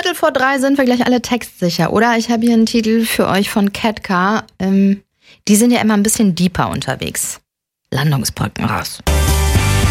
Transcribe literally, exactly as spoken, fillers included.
Viertel vor drei sind wir gleich alle textsicher, oder? Ich habe hier einen Titel für euch von Ketka. Ähm, die sind ja immer ein bisschen deeper unterwegs. Landungsbrücken raus.